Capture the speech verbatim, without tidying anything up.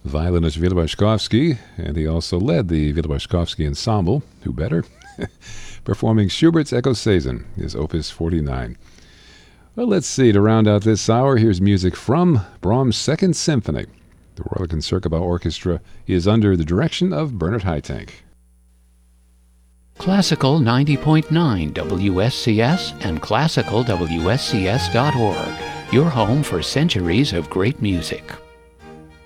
violinist Wielebaszkowski, and he also led the Wielebaszkowski Ensemble, who better, performing Schubert's Echo Saison, his Opus forty-nine. Well, let's see, to round out this hour, here's music from Brahms' Second Symphony. The Royal Concertgebouw Orchestra is under the direction of Bernard Haitink. Classical ninety point nine W S C S and classical W S C S dot org, your home for centuries of great music.